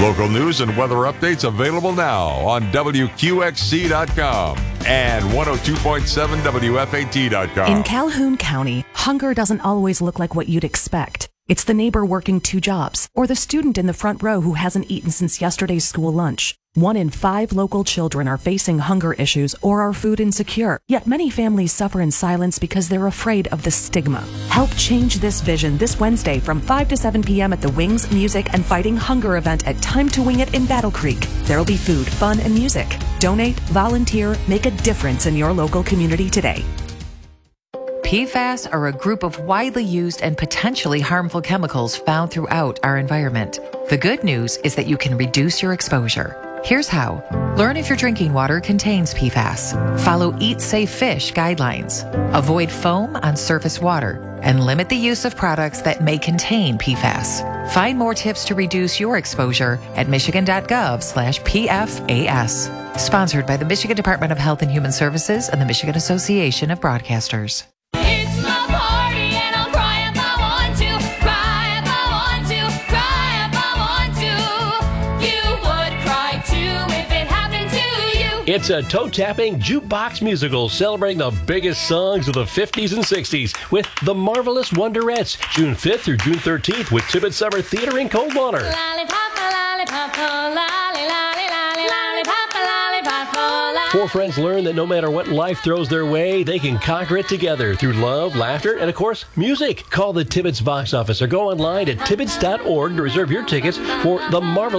Local news and weather updates available now on WQXC.com and 102.7 WFAT.com. In Calhoun County, hunger doesn't always look like what you'd expect. It's the neighbor working 2 jobs, or the student in the front row who hasn't eaten since yesterday's school lunch. 1 in 5 local children are facing hunger issues or are food insecure, yet many families suffer in silence because they're afraid of the stigma. Help change this vision this Wednesday from 5 to 7 p.m. at the Wings, Music, and Fighting Hunger event at Time to Wing It in Battle Creek. There'll be food, fun, and music. Donate, volunteer, make a difference in your local community today. PFAS are a group of widely used and potentially harmful chemicals found throughout our environment. The good news is that you can reduce your exposure. Here's how. Learn if your drinking water contains PFAS. Follow Eat Safe Fish guidelines. Avoid foam on surface water. And limit the use of products that may contain PFAS. Find more tips to reduce your exposure at michigan.gov/PFAS. Sponsored by the Michigan Department of Health and Human Services and the Michigan Association of Broadcasters. It's my party and I'll cry if I want to. Cry if I want to. Cry if I want to. You would cry too if it happened to you. It's a toe-tapping jukebox musical celebrating the biggest songs of the 50s and 60s with The Marvelous Wonderettes, June 5th through June 13th with Tibbetts Summer Theater in Coldwater. Lollipop, lollipop, lolly, lolly, lolly, lollipop, lollipop, lolly. 4 friends learn that no matter what life throws their way, they can conquer it together through love, laughter, and of course, music. Call the Tibbetts box office or go online at tibbetts.org to reserve your tickets for The Marvelous